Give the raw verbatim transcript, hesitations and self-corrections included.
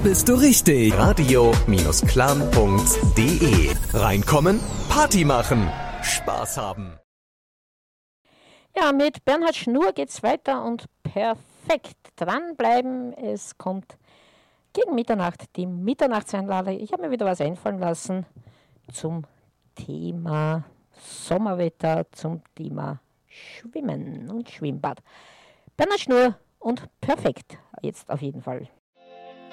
bist du richtig. Radio-Clan Punkt de. Reinkommen, Party machen, Spaß haben. Ja, mit Bernhard Schnur geht's weiter und perfekt dranbleiben. Es kommt gegen Mitternacht die Mitternachtseinlage. Ich habe mir wieder was einfallen lassen zum Thema Sommerwetter, zum Thema Schwimmen und Schwimmbad. Bernhard Schnur und perfekt, jetzt auf jeden Fall.